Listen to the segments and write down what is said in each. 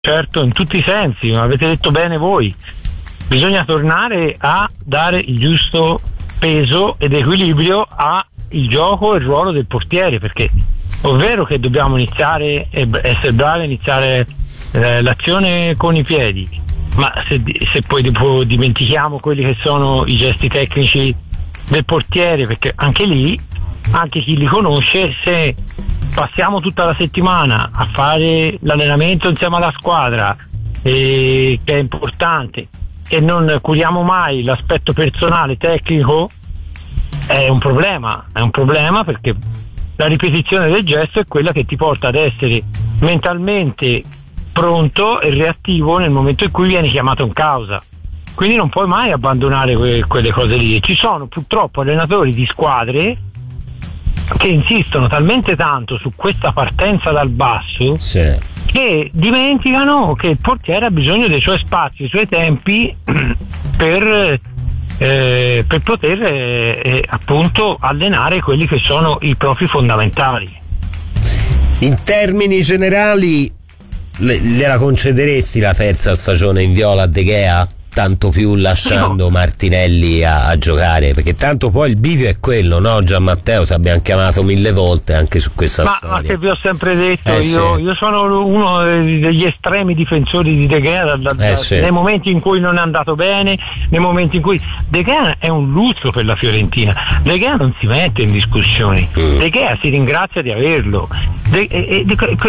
certo, in tutti i sensi, ma avete detto bene voi. Bisogna tornare a dare il giusto peso ed equilibrio al gioco e il ruolo del portiere, perché è vero che dobbiamo iniziare e essere bravi a iniziare l'azione con i piedi, ma se poi dimentichiamo quelli che sono i gesti tecnici del portiere, perché anche lì, anche chi li conosce, se passiamo tutta la settimana a fare l'allenamento insieme alla squadra, che è importante, e non curiamo mai l'aspetto personale tecnico, è un problema perché la ripetizione del gesto è quella che ti porta ad essere mentalmente pronto e reattivo nel momento in cui vieni chiamato in causa. Quindi non puoi mai abbandonare quelle cose lì. E ci sono purtroppo allenatori di squadre che insistono talmente tanto su questa partenza dal basso, sì, che dimenticano che il portiere ha bisogno dei suoi spazi, dei suoi tempi per poter appunto allenare quelli che sono i propri fondamentali. In termini generali, gliela concederesti la terza stagione in viola a De Gea? Tanto più lasciando Martinelli a giocare, perché tanto poi il bivio è quello, no? Gianmatteo, ti abbiamo chiamato 1000 volte anche su questa storia. Ma che vi ho sempre detto, io sono uno degli estremi difensori di De Gea nei momenti in cui non è andato bene, nei momenti in cui De Gea è un lusso per la Fiorentina. De Gea non si mette in discussioni, De Gea si ringrazia di averlo. 3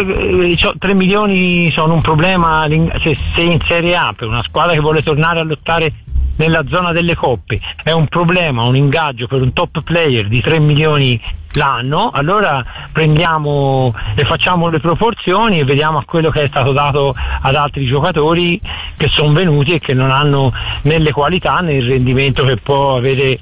milioni sono un problema se in Serie A per una squadra che vuole tornare a lottare nella zona delle coppe è un problema, un ingaggio per un top player di 3 milioni l'anno. Allora prendiamo e facciamo le proporzioni e vediamo a quello che è stato dato ad altri giocatori che sono venuti e che non hanno né le qualità né il rendimento che può avere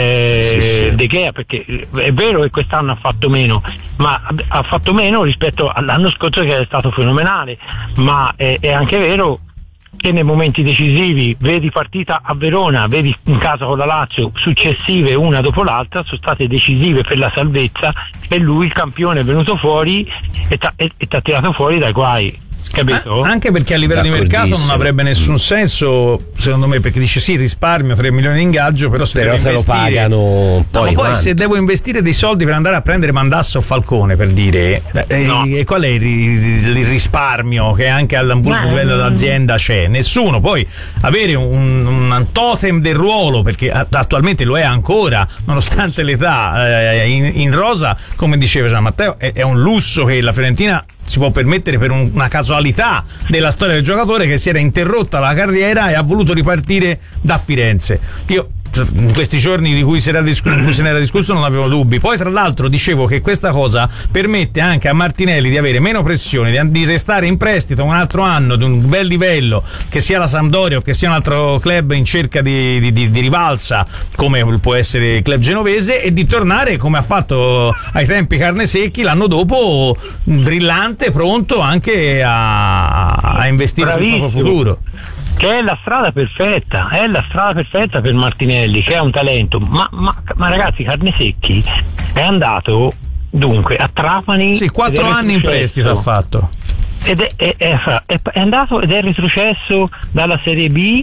De Gea, perché è vero che quest'anno ha fatto meno, ma ha fatto meno rispetto all'anno scorso che è stato fenomenale, ma è anche vero che nei momenti decisivi, vedi partita a Verona, vedi in casa con la Lazio, successive una dopo l'altra, sono state decisive per la salvezza, e lui, il campione, è venuto fuori e t'ha tirato fuori dai guai. Capito? Anche perché a livello di mercato non avrebbe nessun senso, secondo me, perché dice sì, risparmio 3 milioni di ingaggio, però se lo pagano poi se devo investire dei soldi per andare a prendere Mandasso o Falcone, per dire, e qual è il risparmio che anche a livello dell'azienda c'è? Nessuno. Poi avere un totem del ruolo, perché attualmente lo è ancora nonostante l'età, in rosa, come diceva Gianmatteo, è un lusso che la Fiorentina si può permettere per una casualità della storia del giocatore, che si era interrotta la carriera e ha voluto ripartire da Firenze. Io in questi giorni in cui se ne era discusso non avevo dubbi. Poi tra l'altro dicevo che questa cosa permette anche a Martinelli di avere meno pressione, di restare in prestito un altro anno di un bel livello, che sia la Sampdoria o che sia un altro club in cerca di rivalsa come può essere il club genovese, e di tornare come ha fatto ai tempi Carnesecchi l'anno dopo, brillante, pronto anche a investire sul proprio futuro. Che è la strada perfetta per Martinelli, che è un talento, ma ragazzi, Carnesecchi è andato dunque a Trapani, 4 anni in prestito ha fatto, ed è andato ed è retrocesso dalla Serie B,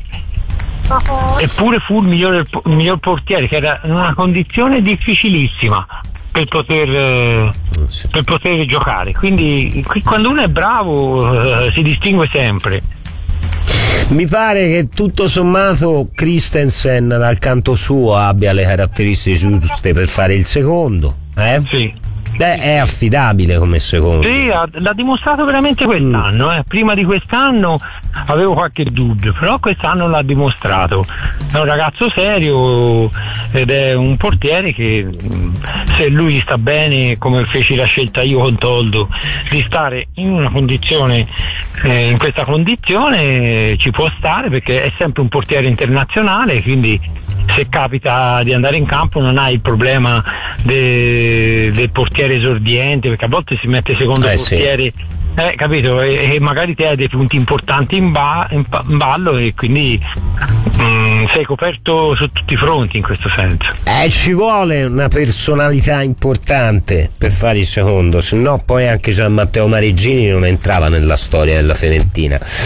eppure fu il miglior portiere, che era in una condizione difficilissima per poter giocare. Quindi quando uno è bravo si distingue sempre. Mi pare che tutto sommato Christensen dal canto suo abbia le caratteristiche giuste per fare il secondo, Sì. È affidabile come secondo. Sì, l'ha dimostrato veramente quest'anno. Prima di quest'anno avevo qualche dubbio, però quest'anno l'ha dimostrato. È un ragazzo serio ed è un portiere che, se lui sta bene, come feci la scelta io con Toldo, di stare in una condizione, in questa condizione ci può stare, perché è sempre un portiere internazionale, quindi se capita di andare in campo non hai il problema del portiere esordiente, perché a volte si mette secondo portiere capito? E magari te hai dei punti importanti in ballo e quindi sei coperto su tutti i fronti in questo senso. Ci vuole una personalità importante per fare il secondo, se no poi anche Gian Matteo Mareggini non entrava nella storia della Fiorentina.